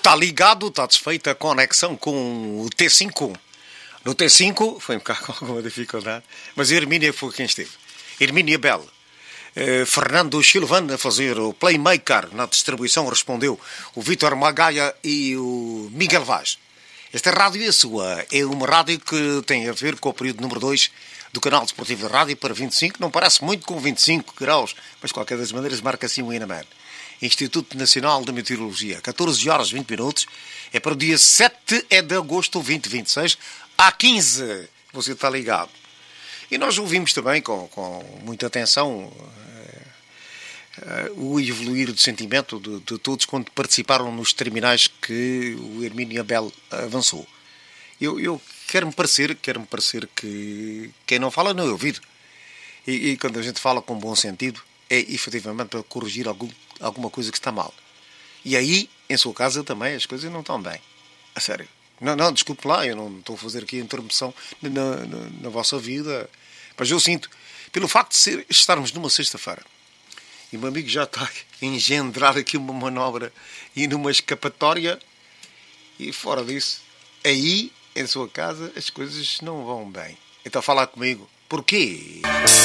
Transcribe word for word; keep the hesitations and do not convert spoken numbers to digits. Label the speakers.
Speaker 1: Está ligado, está desfeita a conexão com o T cinco. No T cinco, foi um bocado com alguma dificuldade, mas a Hermínia foi quem esteve. Hermínia Bell. Uh, Fernando Silvano a fazer o Playmaker. Na distribuição respondeu o Vítor Magaia e o Miguel Vaz. Esta rádio é sua. É uma rádio que tem a ver com o período número dois do canal desportivo de rádio para vinte e cinco. Não parece muito com vinte e cinco graus, mas de qualquer das maneiras marca assim o INAMER. Instituto Nacional de Meteorologia. catorze horas e vinte minutos. É para o dia sete de agosto de vinte e vinte e seis. Há quinze. Você está ligado. E nós ouvimos também com, com muita atenção uh, uh, o evoluir do sentimento de, de todos quando participaram nos terminais que o Hermínia Bell avançou. Eu, eu quero-me parecer, quero-me parecer que quem não fala não é ouvido. E, e quando a gente fala com bom sentido, é efetivamente para corrigir algum, alguma coisa que está mal. E aí, em sua casa também, as coisas não estão bem. A sério. Não, não, desculpe lá, eu não estou a fazer aqui a interrupção na, na, na vossa vida. Mas eu sinto, pelo facto de ser, estarmos numa sexta-feira, e o meu amigo já está a engendrar aqui uma manobra e numa escapatória, e fora disso, aí, em sua casa, as coisas não vão bem. Então fala comigo. Porquê?